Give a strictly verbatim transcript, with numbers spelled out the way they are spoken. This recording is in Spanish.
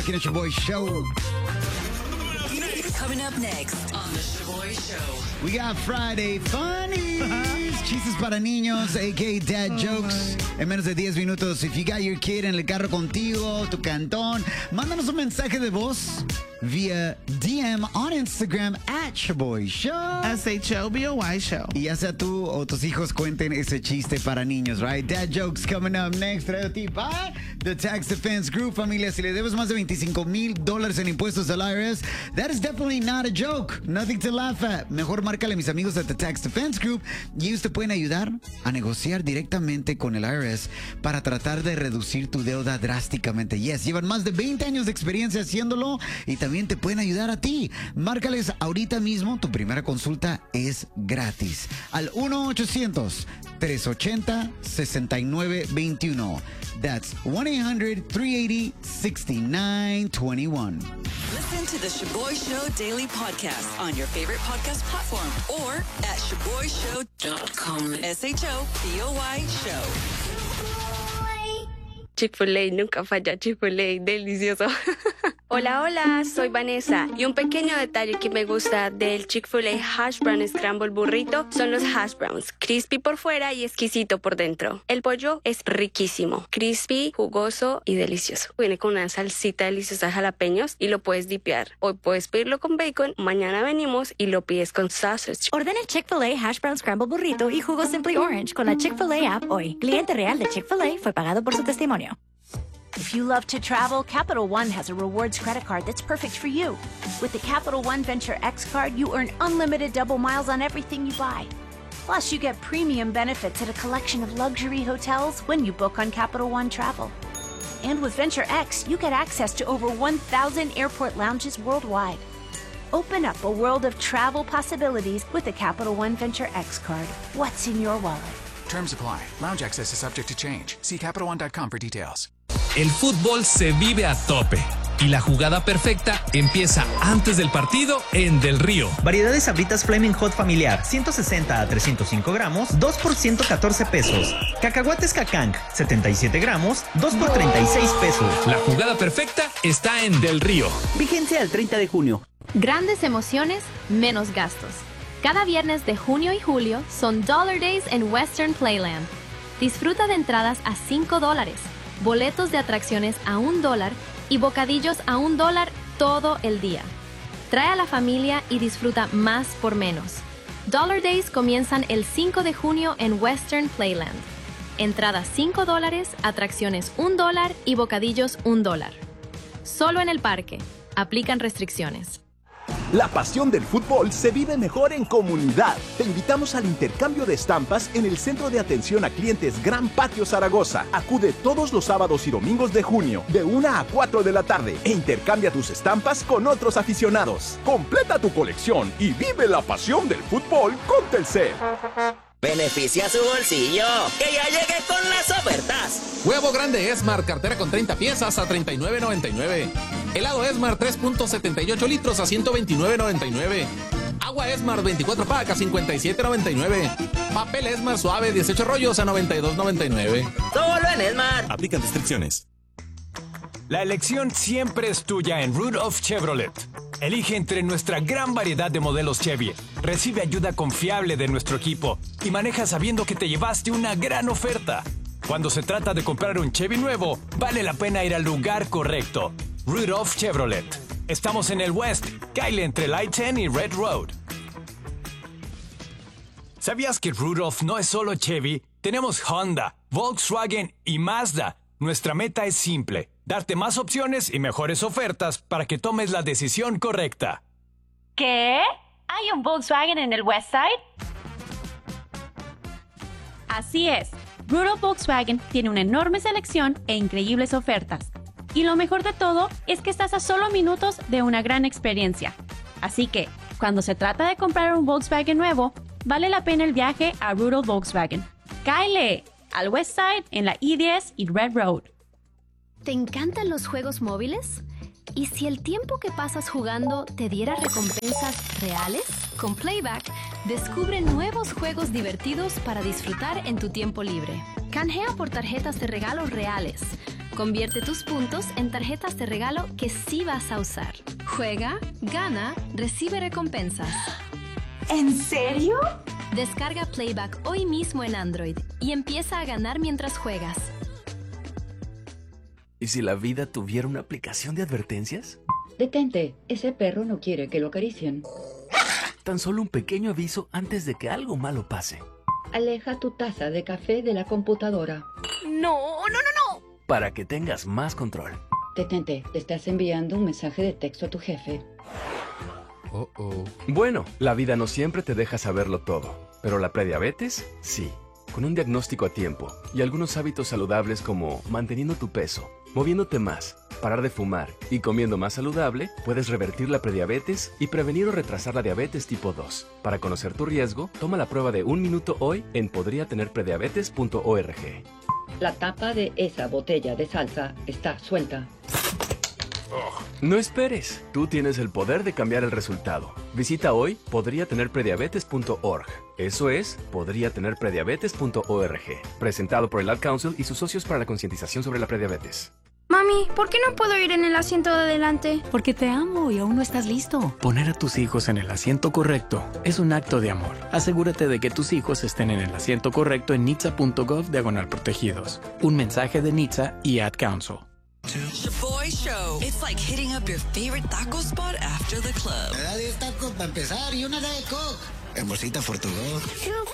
aquí en el Shaboy Show. Coming up next on the Shaboy Show. We got Friday Funnies. Chistes para niños, a k a. Dad oh Jokes. My. En menos de diez minutos. If you got your kid en el carro contigo, tu cantón, mándanos un mensaje de voz vía D M on Instagram at Shaboy Show. S H O B O Y Show. Y ya sea tú o tus hijos cuenten ese chiste para niños, right? Dad Jokes coming up next. Trae a ti para The Tax Defense Group. Familia, si le debes más de veinticinco mil dólares en impuestos al I R S, that is definitely not a joke. Nothing to laugh at. Mejor márcale a mis amigos de The Tax Defense Group y ellos te pueden ayudar a negociar directamente con el I R S para tratar de reducir tu deuda drásticamente. Yes, llevan más de veinte años de experiencia haciéndolo y también te pueden ayudar a ti. Márcales ahorita mismo. Tu primera consulta es gratis. Al uno ochocientos, tres ochenta, sesenta y nueve veintiuno. That's one eight hundred, three eighty, sixty-nine twenty-one. Listen to the Shaboy Show Daily Podcast on your favorite podcast platform or at shaboy show dot com. S H O B O Y Show. Chick-fil-A, nunca falla. Chick-fil-A, delicioso. Hola, hola, soy Vanessa. Y un pequeño detalle que me gusta del Chick-fil-A Hash Brown Scramble Burrito son los hash browns. Crispy por fuera y exquisito por dentro. El pollo es riquísimo. Crispy, jugoso y delicioso. Viene con una salsita deliciosa de jalapeños y lo puedes dipear. Hoy puedes pedirlo con bacon, mañana venimos y lo pides con sausage. Ordena Chick-fil-A Hash Brown Scramble Burrito y jugo Simply Orange con la Chick-fil-A app hoy. Cliente real de Chick-fil-A fue pagado por su testimonio. If you love to travel, Capital One has a rewards credit card that's perfect for you. With the Capital One Venture X card, you earn unlimited double miles on everything you buy. Plus, you get premium benefits at a collection of luxury hotels when you book on Capital One Travel. And with Venture X, you get access to over one thousand airport lounges worldwide. Open up a world of travel possibilities with the Capital One Venture X card. What's in your wallet? Terms apply. Lounge access is subject to change. See Capital One dot com for details. El fútbol se vive a tope y la jugada perfecta empieza antes del partido en Del Río. Variedades Sabritas Flaming Hot familiar, ciento sesenta a trescientos cinco gramos, dos por ciento catorce pesos. Cacahuates Cacanc, setenta y siete gramos, dos por treinta y seis pesos. La jugada perfecta está en Del Río. Vigencia al treinta de junio. Grandes emociones, menos gastos. Cada viernes de junio y julio son Dollar Days en Western Playland. Disfruta de entradas a cinco dólares. Boletos de atracciones a un dólar y bocadillos a un dólar todo el día. Trae a la familia y disfruta más por menos. Dollar Days comienzan el cinco de junio en Western Playland. Entradas cinco dólares, atracciones un dólar y bocadillos un dólar. Solo en el parque. Aplican restricciones. La pasión del fútbol se vive mejor en comunidad. Te invitamos al intercambio de estampas en el Centro de Atención a Clientes Gran Patio Zaragoza. Acude todos los sábados y domingos de junio, de una a cuatro de la tarde, e intercambia tus estampas con otros aficionados. Completa tu colección y vive la pasión del fútbol con Telcel. Beneficia su bolsillo, que ya llegue con las ofertas. Huevo grande Esmar, cartera con treinta piezas a treinta y nueve noventa y nueve. Helado Esmar tres punto setenta y ocho litros a ciento veintinueve noventa y nueve. Agua Esmar veinticuatro pack a cincuenta y siete noventa y nueve. Papel Esmar suave dieciocho rollos a noventa y dos noventa y nueve. Solo en Esmar. Aplican restricciones. La elección siempre es tuya en Rudolph Chevrolet. Elige entre nuestra gran variedad de modelos Chevy. Recibe ayuda confiable de nuestro equipo y maneja sabiendo que te llevaste una gran oferta. Cuando se trata de comprar un Chevy nuevo, vale la pena ir al lugar correcto. Rudolph Chevrolet. Estamos en el West, Kyle entre Light diez y Red Road. ¿Sabías que Rudolph no es solo Chevy? Tenemos Honda, Volkswagen y Mazda. Nuestra meta es simple: darte más opciones y mejores ofertas para que tomes la decisión correcta. ¿Qué? ¿Hay un Volkswagen en el West Side? Así es. Rudolph Volkswagen tiene una enorme selección e increíbles ofertas. Y lo mejor de todo es que estás a solo minutos de una gran experiencia. Así que, cuando se trata de comprar un Volkswagen nuevo, vale la pena el viaje a Rudolph Volkswagen. ¡Cáele! Al West Side, en la I diez y Red Road. ¿Te encantan los juegos móviles? ¿Y si el tiempo que pasas jugando te diera recompensas reales? Con Playback, descubre nuevos juegos divertidos para disfrutar en tu tiempo libre. Canjea por tarjetas de regalos reales, Convierte tus puntos en tarjetas de regalo que sí vas a usar. Juega, gana, recibe recompensas. ¿En serio? Descarga Playback hoy mismo en Android y empieza a ganar mientras juegas. ¿Y si la vida tuviera una aplicación de advertencias? Detente, ese perro no quiere que lo acaricien. Tan solo un pequeño aviso antes de que algo malo pase. Aleja tu taza de café de la computadora. No, no, no, no. Para que tengas más control. Detente, te estás enviando un mensaje de texto a tu jefe. Oh, oh. Bueno, la vida no siempre te deja saberlo todo, pero la prediabetes, sí. Con un diagnóstico a tiempo y algunos hábitos saludables como manteniendo tu peso, moviéndote más, parar de fumar y comiendo más saludable, puedes revertir la prediabetes y prevenir o retrasar la diabetes tipo dos. Para conocer tu riesgo, toma la prueba de un minuto hoy en podría tener prediabetes punto org. La tapa de esa botella de salsa está suelta. No esperes, tú tienes el poder de cambiar el resultado. Visita hoy podría tener prediabetes punto org. Eso es, podría tener prediabetes punto org. Presentado por el Ad Council y sus socios para la concientización sobre la prediabetes. Mami, ¿por qué no puedo ir en el asiento de adelante? Porque te amo y aún no estás listo. Poner a tus hijos en el asiento correcto es un acto de amor. Asegúrate de que tus hijos estén en el asiento correcto en nitsa punto gov diagonal protegidos. Un mensaje de Nitsa y Ad Council. Shaboy Show. It's like hitting up your favorite taco spot after the club. Me da diez tacos para empezar y una de Coke. En bolsita Fortugo.